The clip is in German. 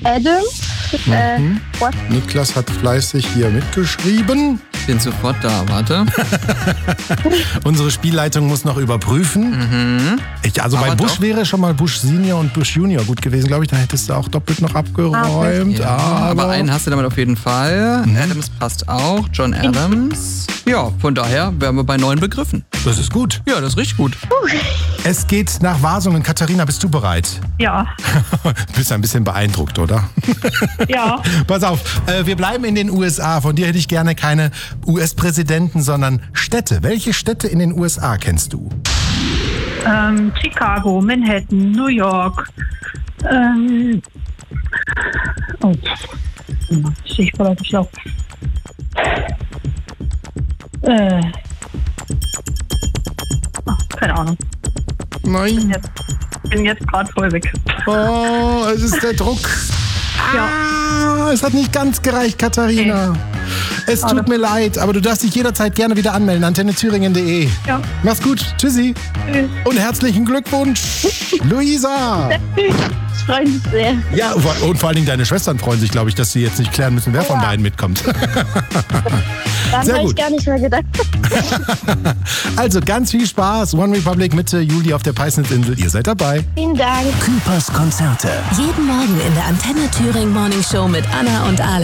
Adam. What? Niklas hat fleißig hier mitgeschrieben. Bin sofort da, warte. Unsere Spielleitung muss noch überprüfen. Bei Aber Bush doch. wäre schon mal Bush Senior und Bush Junior gut gewesen, glaube ich. Da hättest du auch doppelt noch abgeräumt. Ja, aber einen hast du damit auf jeden Fall. Adams passt auch. John Adams. Ja, von daher wären wir bei 9 Begriffen. Das ist gut. Ja, das ist richtig gut. Es geht nach Wasungen. Katharina, bist du bereit? Ja. Du bist ein bisschen beeindruckt, oder? Ja. Pass auf, wir bleiben in den USA. Von dir hätte ich gerne keine US-Präsidenten, sondern Städte. Welche Städte in den USA kennst du? Chicago, Manhattan, New York. Ich verlasse mich auch. Keine Ahnung. Nein. Bin jetzt gerade voll weg. Oh, es ist der Druck. Ja. Es hat nicht ganz gereicht, Katharina. Es tut mir leid, aber du darfst dich jederzeit gerne wieder anmelden. AntenneThüringen.de. Ja. Mach's gut. Tschüssi. Tschüss. Und herzlichen Glückwunsch, Luisa. Ich freue mich sehr. Ja, und vor allen Dingen deine Schwestern freuen sich, glaube ich, dass sie jetzt nicht klären müssen, wer von beiden mitkommt. Daran Sehr habe ich gut. gar nicht mehr gedacht. Also ganz viel Spaß. One Republic Mitte Juli auf der Peisnitzinsel. Ihr seid dabei. Vielen Dank. Küpers Konzerte. Jeden Morgen in der Antenne Thüringen Morning Show mit Anna und Alex.